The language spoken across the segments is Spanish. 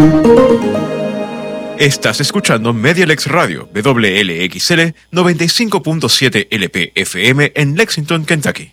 Estás escuchando Medialex Radio, WLXL 95.7 LP-FM en Lexington, Kentucky.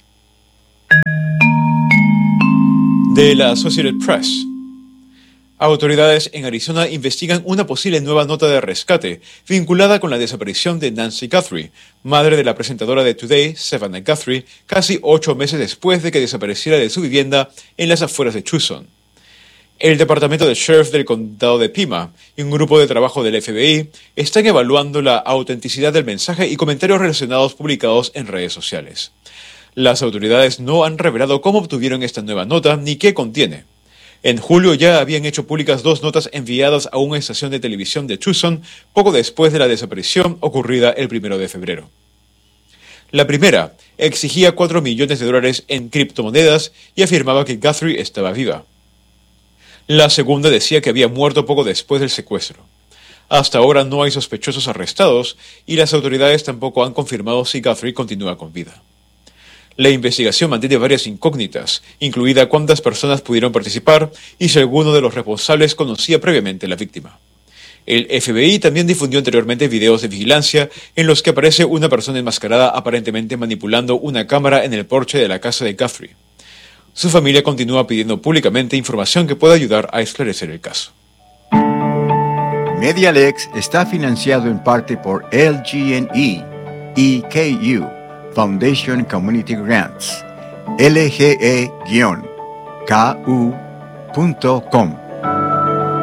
De la Associated Press. Autoridades en Arizona investigan una posible nueva nota de rescate vinculada con la desaparición de Nancy Guthrie, madre de la presentadora de Today, Savannah Guthrie, casi 8 meses después de que desapareciera de su vivienda en las afueras de Tucson. El Departamento de Sheriff del Condado de Pima y un grupo de trabajo del FBI están evaluando la autenticidad del mensaje y comentarios relacionados publicados en redes sociales. Las autoridades no han revelado cómo obtuvieron esta nueva nota ni qué contiene. En julio ya habían hecho públicas 2 notas enviadas a una estación de televisión de Tucson poco después de la desaparición ocurrida el 1 de febrero. La primera exigía $4 millones en criptomonedas y afirmaba que Guthrie estaba viva. La segunda decía que había muerto poco después del secuestro. Hasta ahora no hay sospechosos arrestados y las autoridades tampoco han confirmado si Guthrie continúa con vida. La investigación mantiene varias incógnitas, incluida cuántas personas pudieron participar y si alguno de los responsables conocía previamente a la víctima. El FBI también difundió anteriormente videos de vigilancia en los que aparece una persona enmascarada aparentemente manipulando una cámara en el porche de la casa de Guthrie. Su familia continúa pidiendo públicamente información que pueda ayudar a esclarecer el caso. Medialex está financiado en parte por LG&E y KU, Foundation Community Grants, lge-ku.com.